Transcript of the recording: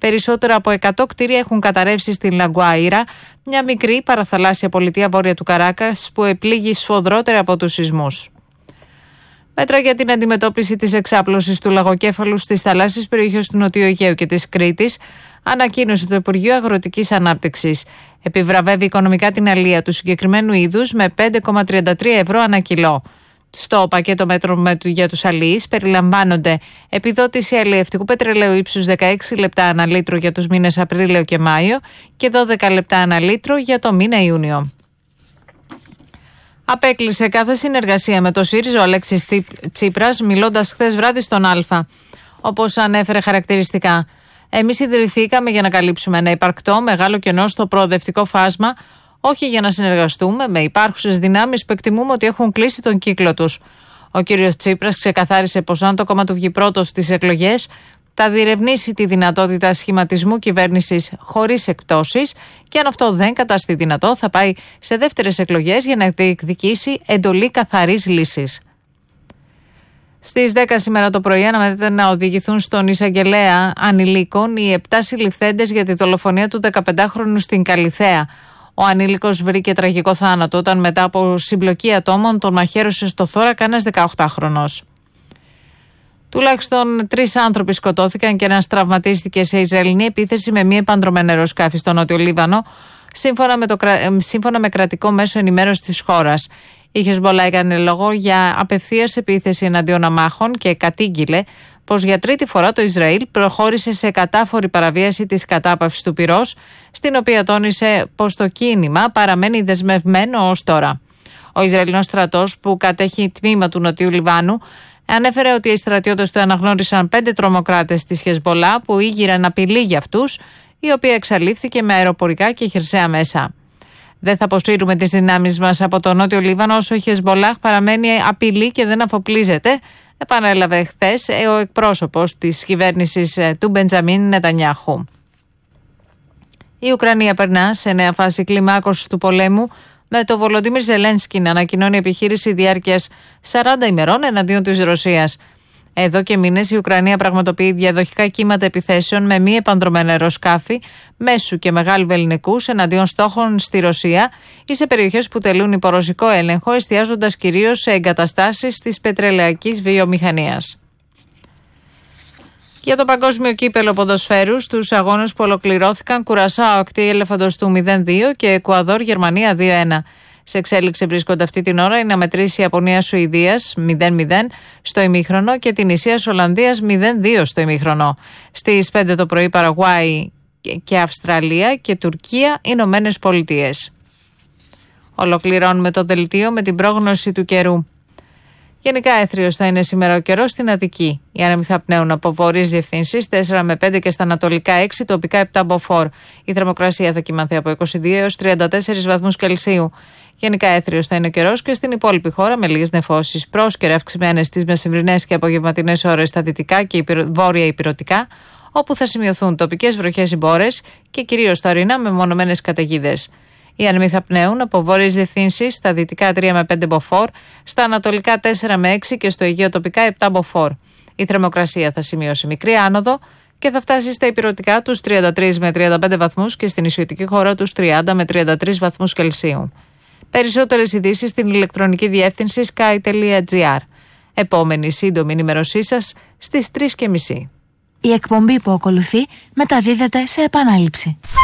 Περισσότερα από 100 κτίρια έχουν καταρρεύσει στην Λαγκουάιρα, μια μικρή παραθαλάσσια πολιτεία βόρεια του Καράκας που επλήγει σφοδρότερα από τους σεισμούς. Μέτρα για την αντιμετώπιση της εξάπλωσης του λαγοκέφαλου στις θαλάσσιες περιοχές του Νοτιού Αιγαίου και της Κρήτης ανακοίνωσε το Υπουργείο Αγροτικής Ανάπτυξης. Επιβραβεύει οικονομικά την αλεία του συγκεκριμένου είδους με 5,33 ευρώ ανά κιλό. Στο πακέτο μέτρων για τους αλιείς περιλαμβάνονται επιδότηση αλλιευτικού πετρελαίου ύψους 16 λεπτά ανά λίτρο για τους μήνες Απρίλιο και Μάιο και 12 λεπτά ανά λίτρο για το μήνα Ιούνιο. Απέκλεισε κάθε συνεργασία με το ΣΥΡΙΖΑ ο Αλέξης Τσίπρας, μιλώντας χθες βράδυ στον Α. Όπως ανέφερε χαρακτηριστικά, εμείς ιδρυθήκαμε για να καλύψουμε ένα υπαρκτό μεγάλο κενό στο προοδευτικό φάσμα, όχι για να συνεργαστούμε με υπάρχουσες δυνάμεις που εκτιμούμε ότι έχουν κλείσει τον κύκλο τους. Ο κύριος Τσίπρας ξεκαθάρισε πως αν το κόμμα του βγει πρώτος στις εκλογές, θα διερευνήσει τη δυνατότητα σχηματισμού κυβέρνησης χωρίς εκπτώσεις και αν αυτό δεν καταστεί δυνατό θα πάει σε δεύτερες εκλογές για να διεκδικήσει εντολή καθαρής λύσης. Στις 10 σήμερα το πρωί αναμένεται να οδηγηθούν στον εισαγγελέα ανηλίκων οι 7 συλληφθέντες για τη δολοφονία του 15χρονου στην Καλιθέα. Ο ανήλικος βρήκε τραγικό θάνατο όταν μετά από συμπλοκή ατόμων τον μαχαίρωσε στο θώρακα ένας 18χρονος. Τουλάχιστον 3 άνθρωποι σκοτώθηκαν και ένας τραυματίστηκε σε Ισραηλινή επίθεση με μη επανδρωμένα αεροσκάφη στο Νότιο Λίβανο, σύμφωνα με κρατικό μέσο ενημέρωση της χώρας. Η Χεσμπολά έκανε λόγο για απευθείας επίθεση εναντίον αμάχων και κατήγγειλε πως για τρίτη φορά το Ισραήλ προχώρησε σε κατάφορη παραβίαση της κατάπαυσης του πυρός, στην οποία τόνισε πως το κίνημα παραμένει δεσμευμένο ως τώρα. Ο Ισραηλινός στρατός, που κατέχει τμήμα του Νοτιού Λιβάνου, ανέφερε ότι οι στρατιώτες του αναγνώρισαν 5 τρομοκράτες της Χεσμπολά που ήγηραν απειλή για αυτούς, η οποία εξαλείφθηκε με αεροπορικά και χερσαία μέσα. Δεν θα αποσύρουμε τις δυνάμεις μας από το Νότιο Λίβανο όσο η Χεσμπολάχ παραμένει απειλή και δεν αφοπλίζεται, επανέλαβε χθες ο εκπρόσωπος της κυβέρνησης του Μπεντζαμίν Νετανιάχου. Η Ουκρανία περνά σε νέα φάση κλιμάκωσης του πολέμου, με το Βολοντίμιρ Ζελένσκι να ανακοινώνει επιχείρηση διάρκειας 40 ημερών εναντίον της Ρωσίας. Εδώ και μήνες η Ουκρανία πραγματοποιεί διαδοχικά κύματα επιθέσεων με μη επανδρωμένα αεροσκάφη μέσου και μεγάλου βεληνικούς εναντίον στόχων στη Ρωσία ή σε περιοχές που τελούν υπό ρωσικό έλεγχο, εστιάζοντας κυρίως σε εγκαταστάσεις της πετρελαϊκής βιομηχανίας. Για το παγκόσμιο κύπελο ποδοσφαίρου, στους αγώνες που ολοκληρώθηκαν, Κουρασάο ακτή Ελεφαντοστού 0-2 και Εκουαδόρ Γερμανία 2-1. Σε εξέλιξη βρίσκονται αυτή την ώρα η να μετρήσει η Ιαπωνία Σουηδίας 0-0 στο ημίχρονο και την Ισίας Ολλανδίας 0-2 στο ημίχρονο. Στις 5 το πρωί Παραγουάη και Αυστραλία και Τουρκία Ηνωμένες Πολιτείες. Ολοκληρώνουμε το δελτίο με την πρόγνωση του καιρού. Γενικά έθριος θα είναι σήμερα ο καιρός στην Αττική. Οι άνεμοι θα πνέουν από βορείες διευθύνσεις 4 με 5 και στα ανατολικά 6, τοπικά 7 μποφόρ. Η θερμοκρασία θα κυμανθεί από 22 έως 34 βαθμούς Κελσίου. Γενικά έθριος θα είναι ο καιρός και στην υπόλοιπη χώρα με λίγες νεφώσεις. Πρόσκαιρα αυξημένες στις μεσημβρινές και απογευματινές ώρες στα δυτικά και βόρεια ηπειρωτικά, όπου θα σημειωθούν τοπικές βροχές ή μπόρες και κυρίως στα ορεινά με μονομένες καταιγίδες. Οι άνεμοι θα πνέουν από βόρειες διευθύνσεις στα δυτικά 3 με 5 μποφόρ, στα ανατολικά 4 με 6 και στο Αιγαίο τοπικά 7 μποφόρ. Η θερμοκρασία θα σημειώσει μικρή άνοδο και θα φτάσει στα ηπειρωτικά τους 33 με 35 βαθμούς και στην νησιωτική χώρα τους 30 με 33 βαθμούς Κελσίου. Περισσότερες ειδήσεις στην ηλεκτρονική διεύθυνση sky.gr. Επόμενη σύντομη ενημέρωσή σας στις 3:30. Η εκπομπή που ακολουθεί μεταδίδεται σε επανάληψη.